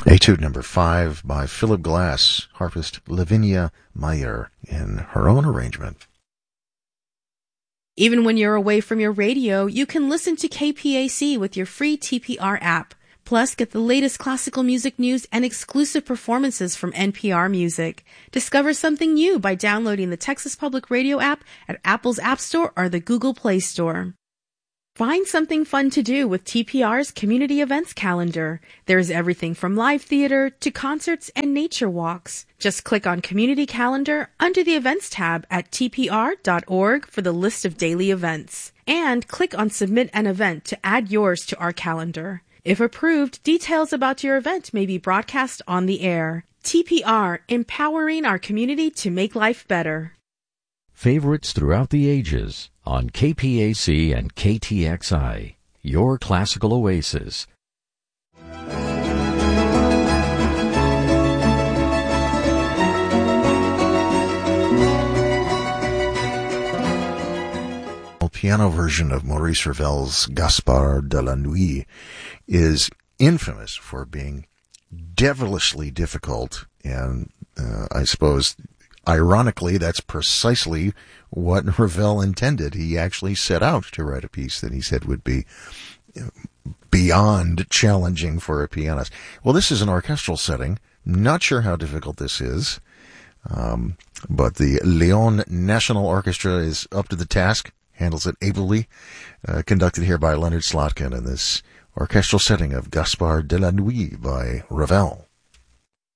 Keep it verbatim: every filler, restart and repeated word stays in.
Etude number five by Philip Glass, harpist Lavinia Meyer in her own arrangement. Even when you're away from your radio, you can listen to K P A C with your free T P R app. Plus, get the latest classical music news and exclusive performances from N P R Music. Discover something new by downloading the Texas Public Radio app at Apple's App Store or the Google Play Store. Find something fun to do with T P R's community events calendar. There's everything from live theater to concerts and nature walks. Just click on Community Calendar under the Events tab at T P R dot org for the list of daily events. And click on Submit an Event to add yours to our calendar. If approved, details about your event may be broadcast on the air. T P R, empowering our community to make life better. Favorites throughout the ages on K P A C and K T X I, your classical oasis. Piano version of Maurice Ravel's Gaspard de la Nuit is infamous for being devilishly difficult, and uh, I suppose ironically that's precisely what Ravel intended. He actually set out to write a piece that he said would be beyond challenging for a pianist. Well, this is an orchestral setting. Not sure how difficult this is, um, but the Lyon National Orchestra is up to the task, handles it ably, uh, conducted here by Leonard Slotkin in this orchestral setting of Gaspard de la Nuit by Ravel.